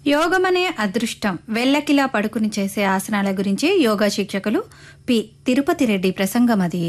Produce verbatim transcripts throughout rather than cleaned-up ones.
యోగమనే అదృష్టం వెల్లకిలా పడుకుని చేసే ఆసనాల గురించి యోగా శిక్షకులు పి తిరుపతి రెడ్డి ప్రసంగమది.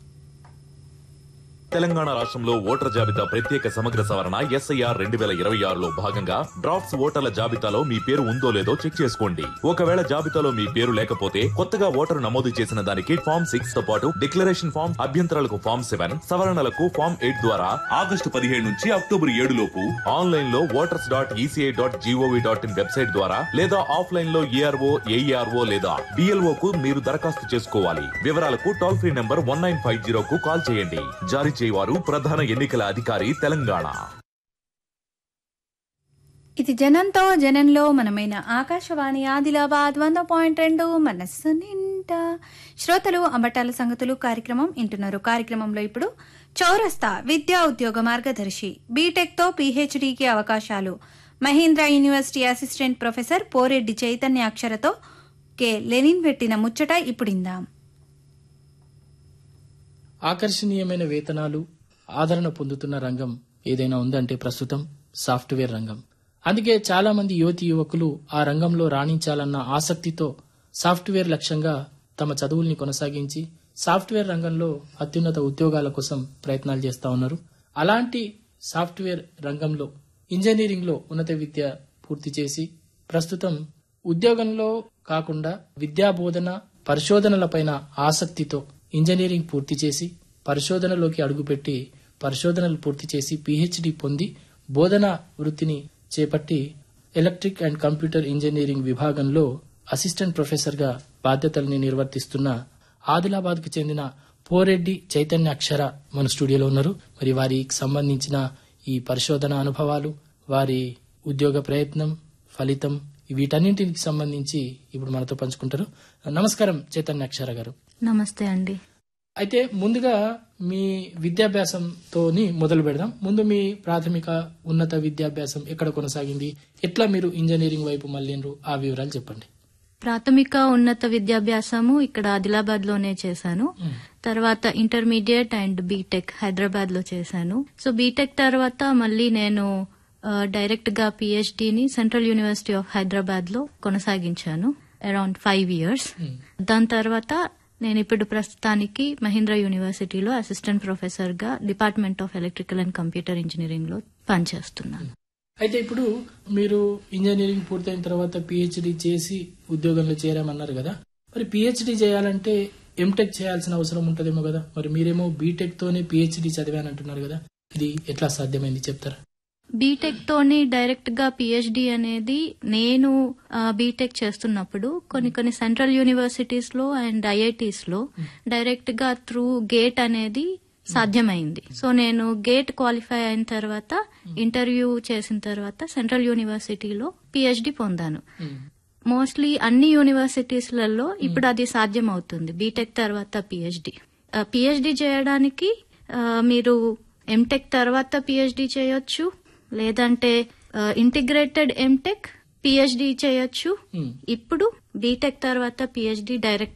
తెలంగాణ రాష్ట్రంలో ఓటర్ల జాబితా ప్రత్యేక సమగ్ర సవరణ ఎస్ఐఆర్ రెండు వేల ఇరవై ఆరులో భాగంగా డ్రాఫ్ట్స్ ఓటర్ల జాబితాలో మీ పేరు ఉందో లేదో చెక్ చేసుకోండి. ఒకవేళ జాబితాలో మీ పేరు లేకపోతే కొత్తగా ఓటరు నమోదు చేసిన దానికి ఫామ్ సిక్స్ తో పాటు డిక్లరేషన్ ఫామ్, అభ్యంతరాలకు ఫామ్ సెవెన్, సవరణలకు ఫామ్ ఎయిట్ ద్వారా ఆగస్టు పదిహేడు నుంచి అక్టోబర్ ఏడు లోపు ఆన్లైన్ లో voters dot ECI dot GOV dot in website ద్వారా లేదా ఆఫ్లైన్ లో ఏఆర్ఓ ఏఈఆర్ఓ లేదా డిఎల్ఓ కు మీరు దరఖాస్తు చేసుకోవాలి. వివరాలకు toll free number one nine five zero కు కాల్ చేయండి. జారీ చేయవారు ప్రధాన ఎన్నికల అధికారి తెలంగాణ. ఇది జనంతో జనంలో మనమైన ఆకాశవాణి ఆదిలాబాద్ వంద పాయింట్ రెండు మనస్సు నిండా. శ్రోతలు అంబటాల సంగతులు కార్యక్రమం వింటున్నారు. కార్యక్రమంలో ఇప్పుడు చౌరస్తా విద్యా ఉద్యోగ మార్గదర్శి బీటెక్ తో పీహెచ్డీకి అవకాశాలు Mahindra university assistant professor Poreddy Chaitanya అక్షరతో K Lenin పెట్టిన ముచ్చట ఇప్పుడిందాం. ఆకర్షణీయమైన వేతనాలు, ఆదరణ పొందుతున్న రంగం ఏదైనా ఉందంటే ప్రస్తుతం సాఫ్ట్వేర్ రంగం. అందుకే చాలా మంది యువతి యువకులు ఆ రంగంలో రాణించాలన్న ఆసక్తితో సాఫ్ట్వేర్ లక్ష్యంగా తమ చదువుల్ని కొనసాగించి సాఫ్ట్వేర్ రంగంలో అత్యున్నత ఉద్యోగాల కోసం ప్రయత్నాలు చేస్తా ఉన్నారు. అలాంటి సాఫ్ట్వేర్ రంగంలో ఇంజనీరింగ్ లో ఉన్నత విద్య పూర్తి చేసి ప్రస్తుతం ఉద్యోగంలో కాకుండా విద్యా బోధన పరిశోధనలపైన ఆసక్తితో ఇంజనీరింగ్ పూర్తి చేసి పరిశోధనలోకి అడుగుపెట్టి పరిశోధనలు పూర్తి చేసి పీహెచ్డీ పొంది బోధనా వృత్తిని చేపట్టి ఎలక్ట్రిక్ అండ్ కంప్యూటర్ ఇంజనీరింగ్ విభాగంలో అసిస్టెంట్ ప్రొఫెసర్ గా బాధ్యతల్ని నిర్వర్తిస్తున్న ఆదిలాబాద్ కు చెందిన పోరెడ్డి చైతన్య అక్షర మన స్టూడియోలో ఉన్నారు. మరి వారికి సంబంధించిన ఈ పరిశోధన అనుభవాలు, వారి ఉద్యోగ ప్రయత్నం, ఫలితం వీటన్నింటికి సంబంధించి ఇప్పుడు మనతో పంచుకుంటారు. నమస్కారం చైతన్య అక్షర గారు. నమస్తే అండి. అయితే ముందుగా మీ విద్యాభ్యాసంతో మొదలు పెడదాం. ముందు మీ ప్రాథమిక ఉన్నత విద్యాభ్యాసం ఎక్కడ కొనసాగింది, ఎట్లా మీరు ఇంజనీరింగ్ వైపు మళ్ళీండ్రు, ఆ వివరాలు చెప్పండి. ప్రాథమిక ఉన్నత విద్యాభ్యాసము ఇక్కడ ఆదిలాబాద్ లోనే చేశాను. తర్వాత ఇంటర్మీడియట్ అండ్ బీటెక్ హైదరాబాద్ లో చేశాను. సో బీటెక్ తర్వాత మళ్ళీ నేను డైరెక్ట్ గా పిహెచ్డీని సెంట్రల్ యూనివర్సిటీ ఆఫ్ హైదరాబాద్ లో కొనసాగించాను అరౌండ్ ఫైవ్ ఇయర్స్. దాని తర్వాత నేను ఇప్పుడు ప్రస్తుతానికి మహీంద్రా యూనివర్సిటీలో అసిస్టెంట్ ప్రొఫెసర్ గా department of electrical and computer engineering లో పనిచేస్తున్నాను. అయితే ఇప్పుడు మీరు ఇంజనీరింగ్ పూర్తయిన తర్వాత పిహెచ్డీ చేసి ఉద్యోగంలో చేరామన్నారు కదా, మరి పిహెచ్డీ చేయాలంటే ఎంటెక్ చేయాల్సిన అవసరం ఉంటదేమో కదా, మరి మీరేమో బీటెక్ తోనే పిహెచ్డీ చదివానంటున్నారు కదా, ఇది ఎట్లా సాధ్యమైంది చెప్తారా? బీటెక్ తోని డైరెక్ట్ గా పిహెచ్డీ అనేది నేను బీటెక్ చేస్తున్నప్పుడు కొన్ని కొన్ని సెంట్రల్ యూనివర్సిటీస్ లో అండ్ ఐఐటీస్ లో డైరెక్ట్ గా త్రూ గేట్ అనేది సాధ్యమైంది. సో నేను గేట్ క్వాలిఫై అయిన తర్వాత ఇంటర్వ్యూ చేసిన తర్వాత సెంట్రల్ యూనివర్సిటీలో పిహెచ్డీ పొందాను. మోస్ట్లీ అన్ని యూనివర్సిటీస్లలో ఇప్పుడు అది సాధ్యం అవుతుంది, బీటెక్ తర్వాత పిహెచ్డీ. పిహెచ్డీ చేయడానికి మీరు ఎంటెక్ తర్వాత పిహెచ్డీ చేయొచ్చు, లేదంటే ఇంటిగ్రేటెడ్ ఎంటెక్ పిహెచ్డీ చేయొచ్చు. ఇప్పుడు బీటెక్ తర్వాత పిహెచ్డీ డైరెక్ట్